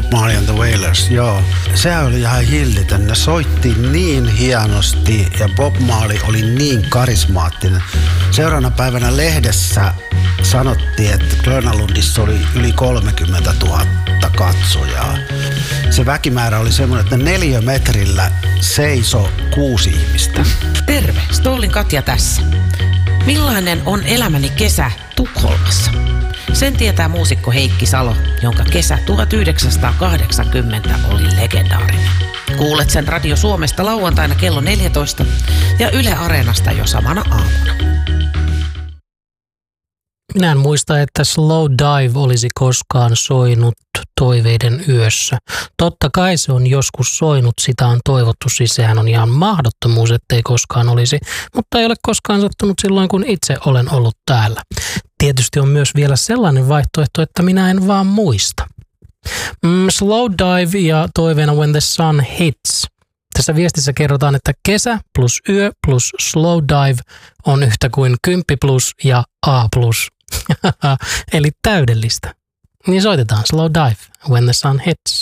Bob Marley and the Wailers, joo. Sehän oli ihan hillitön. Ne soitti niin hienosti ja Bob Marley oli niin karismaattinen. Seuraavana päivänä lehdessä sanottiin, että Grönalundissa oli yli 30 000 katsojaa. Se väkimäärä oli semmoinen, että 4 metrillä seisoi 6 ihmistä. Terve, Stollin Katja tässä. Millainen on elämäni kesä Tukholmassa? Sen tietää muusikko Heikki Salo, jonka kesä 1980 oli legendaarinen. Kuulet sen Radio Suomesta lauantaina kello 14 ja Yle Areenasta jo samana aamuna. Minä en muista, että Slow Dive olisi koskaan soinut Toiveiden yössä. Totta kai se on joskus soinut, sitä on toivottu, siis sehän on ihan mahdottomuus, ettei koskaan olisi, mutta ei ole koskaan sattunut silloin, kun itse olen ollut täällä. Tietysti on myös vielä sellainen vaihtoehto, että minä en vaan muista. Slow Dive ja toiveena When the Sun Hits. Tässä viestissä kerrotaan, että kesä plus yö plus Slow Dive on yhtä kuin 10 plus ja A plus. Eli täydellistä. Niin soitetaan Slow Dive, When the Sun Hits.